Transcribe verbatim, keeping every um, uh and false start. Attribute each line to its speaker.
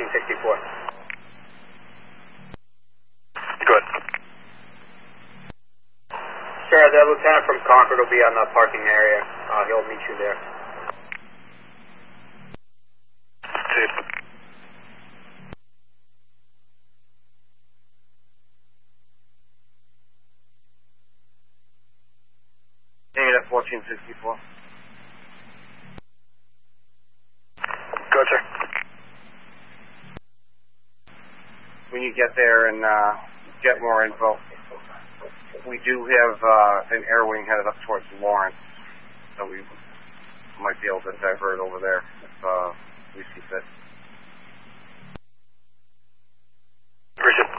Speaker 1: fourteen sixty-four.
Speaker 2: Good.
Speaker 1: Sir, the lieutenant from Concord will be on the parking area. Uh, he'll meet you there.
Speaker 2: See.
Speaker 3: Eight at fourteen sixty-four.
Speaker 2: Good, sir.
Speaker 3: When you get there and uh, get more info, we do have uh, an air wing headed up towards Lawrence, so we might be able to divert over there if uh, we see fit.
Speaker 2: Appreciate it.